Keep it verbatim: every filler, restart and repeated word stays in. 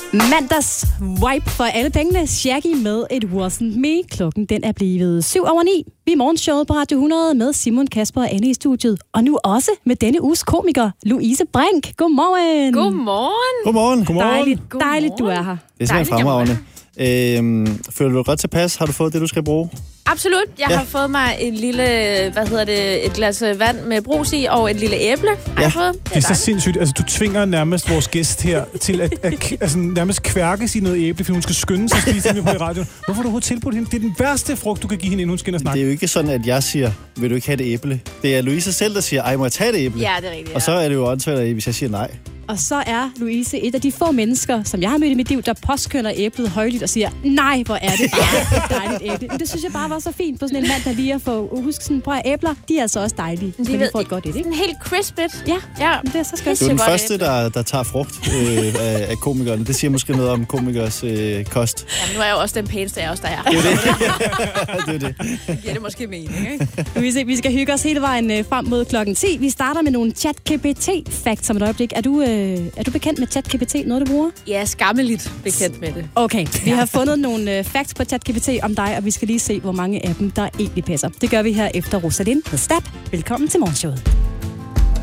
Mandags wipe for alle pengene. Shaggy med It Wasn't Me. Klokken den er blevet syv over ni. Vi er morgenshowet på Radio hundrede med Simon, Kasper og Anne i studiet. Og nu også med denne uges komiker, Louise Brink. Godmorgen. Godmorgen. Godmorgen. Godmorgen. Dejligt, dejligt du er her. Det er simpelthen fremragende. Øhm, føler du godt tilpas? Har du fået det, du skal bruge? Absolut. Jeg ja. har fået mig en lille, hvad hedder det, et glas vand med brus i og et lille æble. Har ja. fået. Det, det er så sindssygt. Altså, du tvinger nærmest vores gæst her til at, at altså, nærmest kværkes i noget æble, fordi hun skal skynde sig at spise det med på i radioen. Hvorfor har du overhovedet tilbudt hende? Det er den værste frugt, du kan give hende, inden hun skal ind og snakke. Det er jo ikke sådan, at jeg siger, vil du ikke have det æble? Det er Louise selv, der siger, ej, må jeg tage det æble? Ja, det er rigtigt. Ja. Og så er det jo åndssvagt, hvis jeg siger nej. Og så er Louise et af de få mennesker, som jeg har mødt i mit liv, der påskønner æblet højligt og siger, nej, hvor er det bare et dejligt æble. Men det synes jeg bare var så fint på sådan en mand, der lige har fået huske sådan, prøv at æbler, de er altså også dejlige. De ved, får et godt et, ikke? Sådan helt crispet. Ja, ja. Det er så skønt. Du er den første, der, der tager frugt øh, af, af komikerne. Det siger måske noget om komikers øh, kost. Jamen, nu er jeg jo også den pæneste af os, der er. Det er det. det, er det. Det giver det måske mening, ikke? Louise, vi skal hygge os hele vejen frem mod klokken ti. Vi starter med nogle ChatGPT-facts om et øjeblik. Er du, øh, er du bekendt med ChatGPT, noget du bruger? Ja, skammeligt bekendt med det. Okay, vi har fundet nogle facts på ChatGPT om dig, og vi skal lige se, hvor mange af dem, der egentlig passer. Det gør vi her efter Rosalind med Stab. Velkommen til morgenshowet.